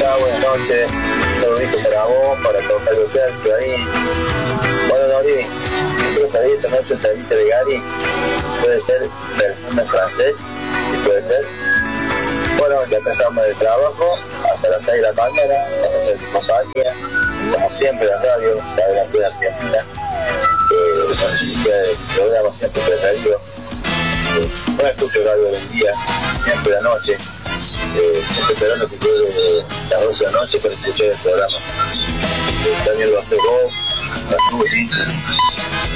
Hola, buenas noches. Saludito para vos, para tocar el Sergio ahí. Bueno, Nori, creo que ahí esta noche el temita de Gary puede ser perfume francés, puede ser. Bueno, ya empezamos el trabajo hasta las 6 de la mañana, vas a hacer tu compañía, como siempre la radio, la de la Ciudad Argentina, el programa siempre preferido. No escucho radio del día, siempre la noche. Esperando que llegue las 12 de la noche para escuchar el programa. También lo hace vos, la Susi,